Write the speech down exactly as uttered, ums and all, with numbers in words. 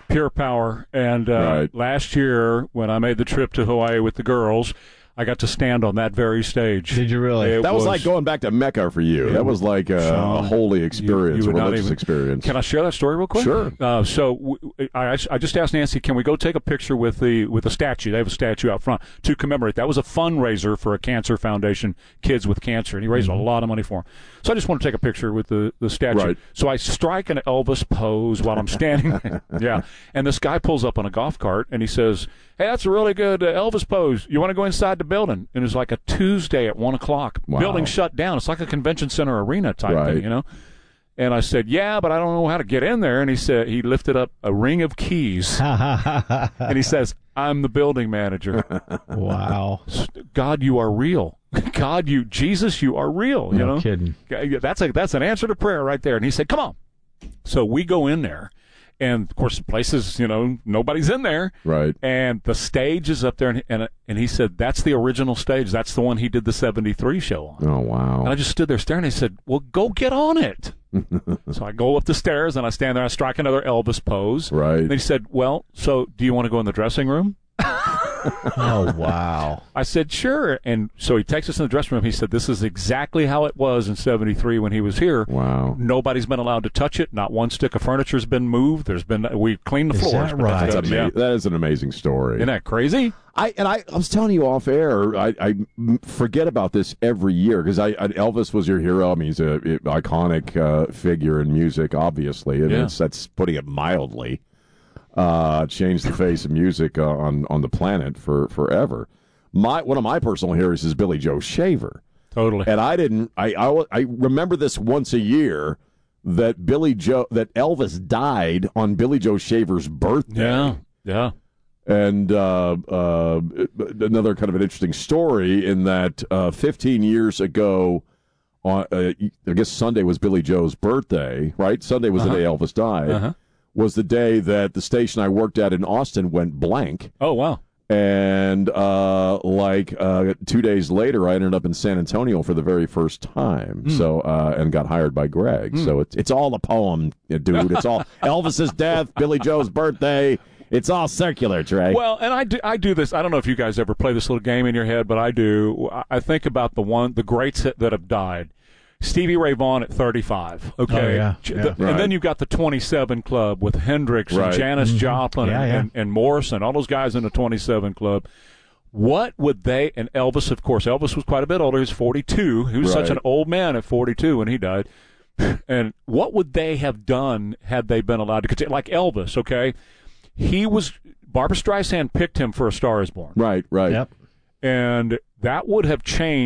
Pure power. And uh, Right. last year, when I made the trip to Hawaii with the girls, I got to stand on that very stage. Did you really? It That was, like going back to Mecca for you. That was like a, Sean, a holy experience, you- you a would not religious even- experience. Can I share that story real quick? Sure. Uh, so w- I, I just asked Nancy, can we go take a picture with the with the statue? They have a statue out front to commemorate. That was a fundraiser for a cancer foundation, kids with cancer, and he raised Mm-hmm. a lot of money for them. So I just want to take a picture with the, the statue. Right. So I strike an Elvis pose while I'm standing there. Yeah. And this guy pulls up on a golf cart, and he says, hey, that's a really good uh, Elvis pose. You want to go inside the building? And it was like a Tuesday at one o'clock. Wow. Building shut down. It's like a convention center arena type Right. thing, you know? And I said, yeah, but I don't know how to get in there. And he said, he lifted up a ring of keys, and he says, I'm the building manager. Wow. God, you are real. God, you, Jesus, you are real. You No know, kidding. That's a that's an answer to prayer right there. And he said, come on. So we go in there, and of course, the place is, you know, nobody's in there. Right. And the stage is up there, and and, and he said, that's the original stage. That's the one he did the seventy-three show on. Oh, wow. And I just stood there staring. And he said, well, go get on it. So I go up the stairs, and I stand there. I strike another Elvis pose. Right. And he said, well, so do you want to go in the dressing room? Oh, wow. I said, sure. And so he takes us in the dressing room. He said, this is exactly how it was in seventy-three when he was here. Wow. Nobody's been allowed to touch it. Not one stick of furniture's been moved. There's been, we cleaned the Is floors. that but right? that's That's it. ama- Yeah. That is an amazing story. Isn't that crazy? I and I, I was telling you off air. I, I forget about this every year because I, I Elvis was your hero. I mean, he's a, a iconic uh, figure in music, obviously, and Yeah. it's, that's putting it mildly. Uh, changed the face of music uh, on on the planet for forever. My one of my personal heroes is Billy Joe Shaver, Totally. and I didn't. I, I I remember this once a year that Billy Joe that Elvis died on Billy Joe Shaver's birthday. Yeah. Yeah. And uh, uh, another kind of an interesting story in that uh, fifteen years ago, on uh, I guess Sunday was Billy Joe's birthday, right? Sunday was Uh-huh. the day Elvis died. Uh-huh. Was the day that the station I worked at in Austin went blank. Oh, wow. And uh, like uh, two days later, I ended up in San Antonio for the very first time. Mm. So uh, and got hired by Greg. Mm. So it's it's all a poem, dude. It's all Elvis's death, Billy Joe's birthday. It's all circular, Trey. Well, and I do, I do this. I don't know if you guys ever play this little game in your head, but I do. I- I think about the one, the greats that, that have died. Stevie Ray Vaughan at thirty-five. Okay. Oh, yeah. J- Yeah. the- Right. And then you've got the twenty-seven Club with Hendrix Right. and Janis Joplin Yeah, and, yeah. And, and Morrison, all those guys in the twenty-seven Club. What would they, and Elvis, of course, Elvis was quite a bit older. He was forty-two. He was such Right. an old man at forty-two when he died. And what would they have done had they been allowed to continue? Like Elvis, okay? He was, Barbra Streisand picked him for A Star Is Born. right, right. Yep. And that would have changed